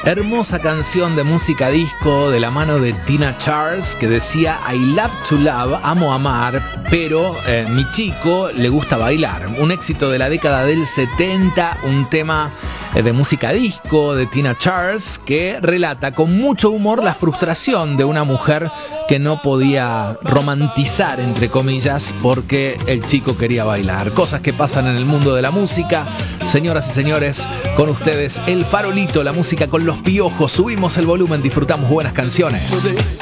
Hermosa canción de música disco de la mano de Tina Charles que decía I love to love, amo amar, pero mi chico le gusta bailar. Un éxito de la década del 70, un tema de música disco de Tina Charles que relata con mucho humor la frustración de una mujer que no podía romantizar, entre comillas, porque el chico quería bailar. Cosas que pasan en el mundo de la música. Señoras y señores, con ustedes El Farolito, la música con los piojos. Subimos el volumen, disfrutamos buenas canciones.